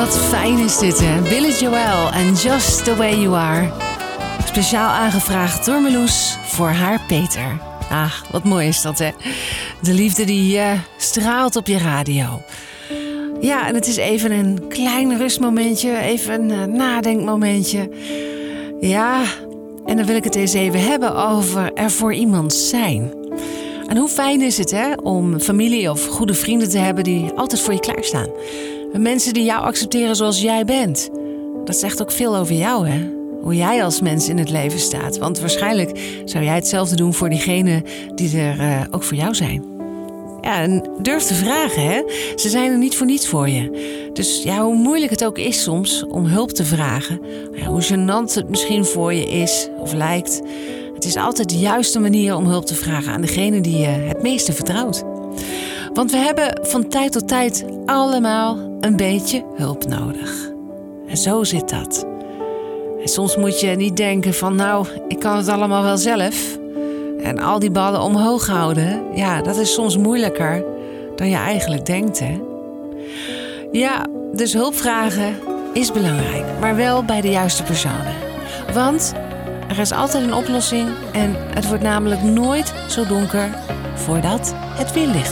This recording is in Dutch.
Wat fijn is dit, hè? Billy Joel en Just the Way You Are. Speciaal aangevraagd door Meloes voor haar Peter. Ah, wat mooi is dat, hè? De liefde die straalt op je radio. Ja, en het is even een klein rustmomentje, even een nadenkmomentje. Ja, en dan wil ik het eens even hebben over er voor iemand zijn. En hoe fijn is het, hè, om familie of goede vrienden te hebben die altijd voor je klaarstaan. Mensen die jou accepteren zoals jij bent. Dat zegt ook veel over jou, hè? Hoe jij als mens in het leven staat. Want waarschijnlijk zou jij hetzelfde doen voor diegenen die er ook voor jou zijn. Ja, en durf te vragen, hè? Ze zijn er niet voor niets voor je. Dus ja, hoe moeilijk het ook is soms om hulp te vragen. Ja, hoe gênant het misschien voor je is of lijkt. Het is altijd de juiste manier om hulp te vragen aan degene die je het meeste vertrouwt. Want we hebben van tijd tot tijd allemaal een beetje hulp nodig. En zo zit dat. En soms moet je niet denken van nou, ik kan het allemaal wel zelf. En al die ballen omhoog houden, ja, dat is soms moeilijker dan je eigenlijk denkt, hè. Ja, dus hulp vragen is belangrijk, maar wel bij de juiste personen. Want er is altijd een oplossing en het wordt namelijk nooit zo donker voordat het weer licht